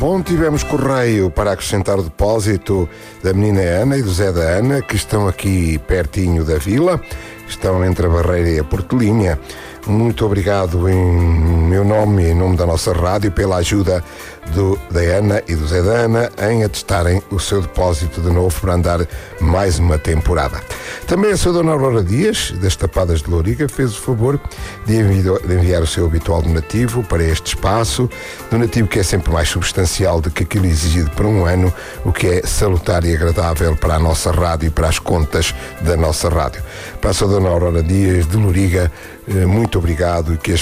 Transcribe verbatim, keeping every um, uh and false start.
Bom, tivemos correio para acrescentar o depósito da menina Ana e do Zé da Ana, que estão aqui pertinho da vila, estão entre a Barreira e a Portelinha. Muito obrigado em meu nome e em nome da nossa rádio pela ajuda do, da Ana e do Zé da Ana em atestarem o seu depósito de novo para andar mais uma temporada. Também a sua dona Aurora Dias, das Tapadas de Louriga, fez o favor de enviar, de enviar o seu habitual donativo para este espaço, donativo que é sempre mais substancial do que aquilo exigido por um ano, o que é salutar e agradável para a nossa rádio e para as contas da nossa rádio. Para a sua dona Aurora Dias de Louriga, muito obrigado e que as